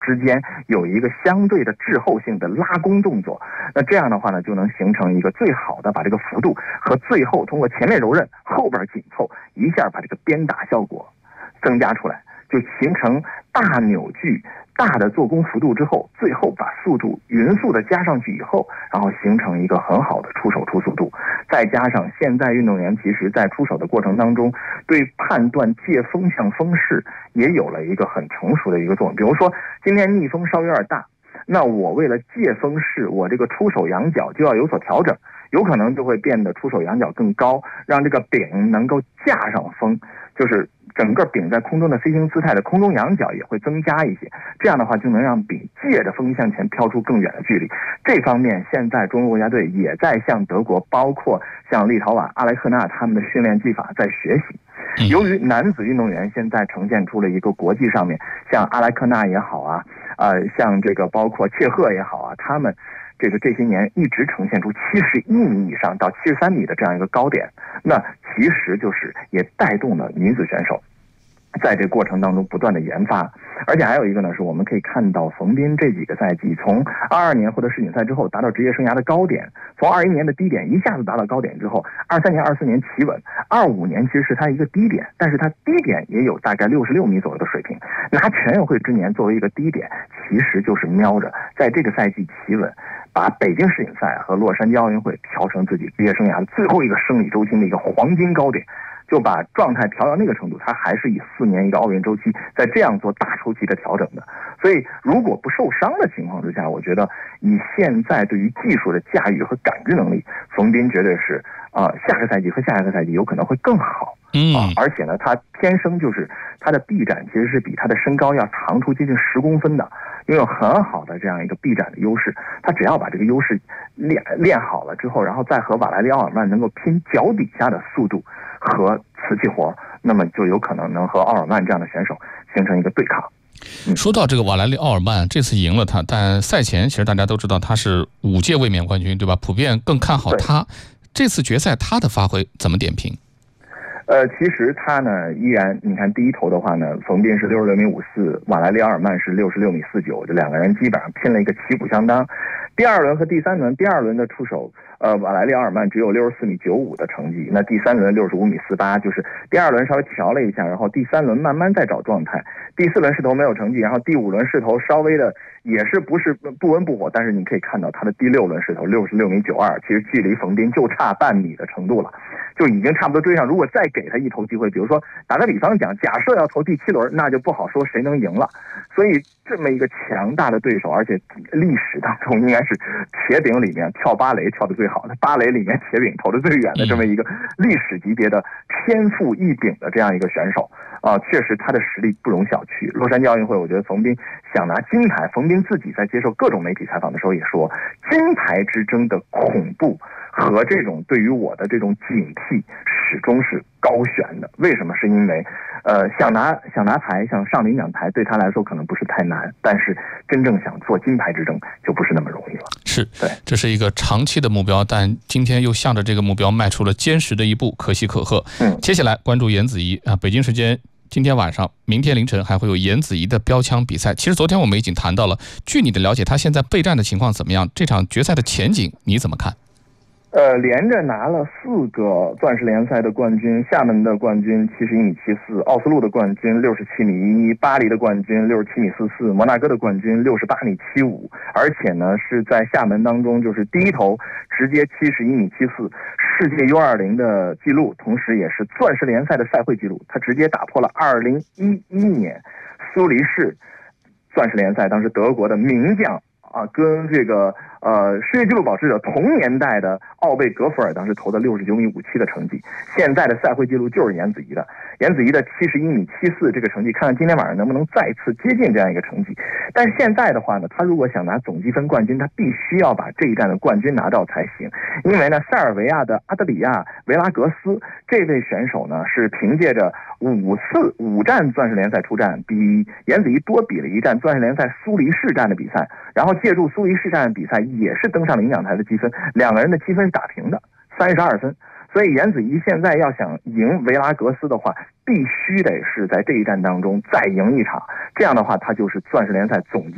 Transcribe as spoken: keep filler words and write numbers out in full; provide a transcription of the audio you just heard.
之间有一个相对的滞后性的拉弓动作，那这样的话呢，就能形成一个最好的把这个幅度和最后通过前面柔韧后边紧凑，一下把这个鞭打效果增加出来，就形成大扭矩、大的做弓幅度之后，最后把速度匀速的加上去以后，然后形成一个很好的出手出速度。再加上现在运动员其实在出手的过程当中，对判断借风向风势也有了一个很成熟的一个作用。比如说今天逆风稍微有点大，那我为了借风势，我这个出手仰角就要有所调整，有可能就会变得出手仰角更高，让这个柄能够架上风，就是整个柄在空中的飞行姿态的空中仰角也会增加一些，这样的话就能让柄借着风向前飘出更远的距离。这方面现在中国国家队也在向德国，包括像立陶宛、阿莱克纳他们的训练技法在学习。由于男子运动员现在呈现出了一个国际上面，像阿莱克纳也好啊，呃，像这个包括切赫也好啊，他们这个这些年一直呈现出七十一米以上到七十三米的这样一个高点，那其实就是也带动了女子选手在这过程当中不断的研发。而且还有一个呢，是我们可以看到冯彬这几个赛季，从二二年获得世锦赛之后达到职业生涯的高点，从二一年的低点一下子达到高点之后，二三年、二四年企稳，二五年其实是他一个低点，但是他低点也有大概六十六米左右的水平，拿全运会之年作为一个低点，其实就是瞄着在这个赛季企稳，把北京世锦赛和洛杉矶奥运会调成自己职业生涯的最后一个生理周期的一个黄金高点，就把状态调到那个程度，他还是以四年一个奥运周期在这样做大周期的调整的。所以如果不受伤的情况之下，我觉得以现在对于技术的驾驭和感知能力，冯彬绝对是啊、呃，下个赛季和下一个赛季有可能会更好。 嗯、 啊，而且呢，他天生就是他的臂展其实是比他的身高要长出接近十公分的，拥有很好的这样一个臂展的优势。他只要把这个优势练练好了之后，然后再和瓦莱利奥尔曼能够拼脚底下的速度和瓷器活，那么就有可能能和奥尔曼这样的选手形成一个对抗。 嗯、说到这个瓦莱利奥尔曼，这次赢了他，但赛前其实大家都知道他是五届卫冕冠军，对吧？普遍更看好他。这次决赛他的发挥怎么点评？ 呃，其实他呢，依然你看第一头的话呢，冯彬是六十六米五四，瓦莱利奥尔曼是六十六米四九，这两个人基本上拼了一个旗鼓相当。第二轮和第三轮，第二轮的出手，呃，瓦莱利奥尔曼只有六十四米九五的成绩，那第三轮六十五米四八，就是第二轮稍微调了一下，然后第三轮慢慢在找状态，第四轮势头没有成绩，然后第五轮势头稍微的也是不是不温不火，但是你可以看到他的第六轮势头六十六米九二，其实距离冯彬就差半米的程度了，就已经差不多追上。如果再给他一投机会，比如说打个比方讲，假设要投第七轮，那就不好说谁能赢了。所以这么一个强大的对手，而且历史当中应该是铁饼里面跳芭蕾跳得最好的，芭蕾里面铁饼投得最远的这么一个历史级别的天赋异禀的这样一个选手啊、呃，确实他的实力不容小觑。洛杉矶奥运会，我觉得冯彬想拿金牌，冯彬自己在接受各种媒体采访的时候也说，金牌之争的恐怖和这种对于我的这种警惕始终是高悬的。为什么？是因为呃，想拿想拿牌，想上领奖台，对他来说可能不是太难，但是真正想做金牌之争就不是那么容易了。 是， 对， 这是一个长期的目标，但今天又向着这个目标迈出了坚实的一步，可喜可贺。 嗯， 接下来关注颜子怡啊，北京时间今天晚上、明天凌晨还会有颜子怡的标枪比赛。其实昨天我们已经谈到了，据你的了解，他现在备战的情况怎么样？这场决赛的前景你怎么看？ 呃，连着拿了四个钻石联赛的冠军，厦门的冠军七十一米七四，奥斯陆的冠军六十七米一一，巴黎的冠军六十七米四四，摩纳哥的冠军六十八米七五，而且呢是在厦门当中就是第一头直接七十一米七四，世界 U 二十 的记录，同时也是钻石联赛的赛会记录，他直接打破了二零一一年苏黎世钻石联赛当时德国的名将啊，跟这个呃世界纪录保持者同年代的奥贝格弗尔当时投的六十九米五七的成绩，现在的赛会纪录就是颜子怡的，颜子怡的七十一米七四这个成绩，看看今天晚上能不能再次接近这样一个成绩。但是现在的话呢，他如果想拿总积分冠军，他必须要把这一站的冠军拿到才行，因为呢，塞尔维亚的阿德里亚维拉格斯这位选手呢是凭借着五次五站钻石联赛出战，比颜子怡多比了一站钻石联赛苏黎世站的比赛，然后借助苏黎世站的比赛也是登上领奖台的积分，两个人的积分是打平的，三十二分。所以颜子怡现在要想赢维拉格斯的话，必须得是在这一战当中再赢一场，这样的话他就是钻石联赛总